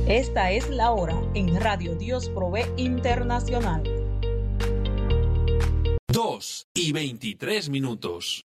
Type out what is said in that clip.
Esta es la hora en Radio Dios Provee Internacional. 2:23.